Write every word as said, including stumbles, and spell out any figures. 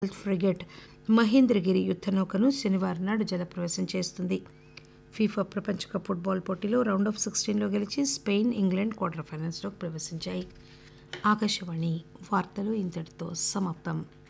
Frigate Mahendragiri యుద్దనౌకను శనివారం నాడు జలప్రవేశం చేస్తుంది. ఫీఫా ప్రపంచ కప్ ఫుట్బాల్ పోటీలో రౌండ్ ఆఫ్ సిక్స్టీన్లో గెలిచి స్పెయిన్, ఇంగ్లాండ్ క్వార్టర్ ఫైనల్స్లోకి ప్రవేశించాయి. ఆకాశవాణి వార్తలు ఇంతటితో సమాప్తం.